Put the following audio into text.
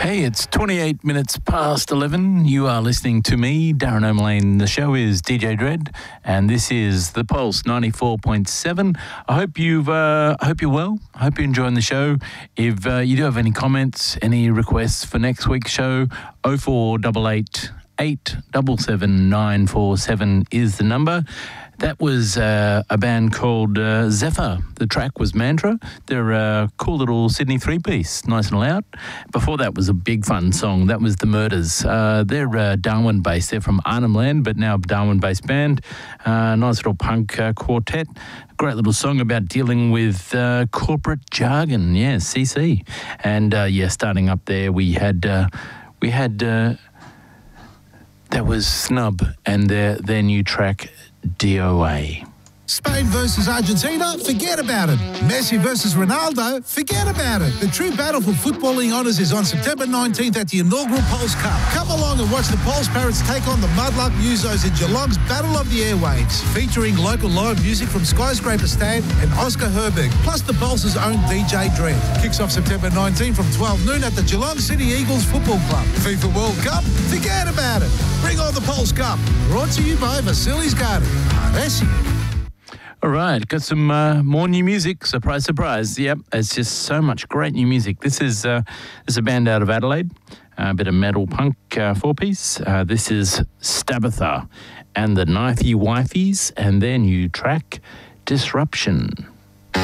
Hey, it's 28 minutes past 11. You are listening to me, Darren O'Malane. The show is DJ Dread, and this is The Pulse 94.7. I hope you're well. I hope you're enjoying the show. If you do have any comments, any requests for next week's show, 0488 877 947 is the number. That was a band called Zephyr. The track was Mantra. They're a cool little Sydney three-piece, nice and loud. Before that was a big fun song. That was The Murders. They're Darwin-based. They're from Arnhem Land, but now a Darwin-based band. Nice little punk quartet. Great little song about dealing with corporate jargon. Yeah, CC. And starting up there, we had that was Snub and their new track, DOA. Spain versus Argentina? Forget about it. Messi versus Ronaldo? Forget about it. The true battle for footballing honours is on September 19th at the inaugural Pulse Cup. Come along and watch the Pulse Parrots take on the Mudluck Musos in Geelong's Battle of the Airwaves, featuring local live music from Skyscraper Stan and Oscar Herberg, plus the Pulse's own DJ Dread. Kicks off September 19 from 12 noon at the Geelong City Eagles Football Club. FIFA World Cup? Forget about it. Bring on the Pulse Cup. Brought to you by Vasily's Garden. Aresi. All right, got some more new music. Surprise, surprise. Yep, it's just so much great new music. This is a band out of Adelaide, a bit of metal punk four-piece. This is Stabatha and the Knifey Wifies and their new track, Disruption.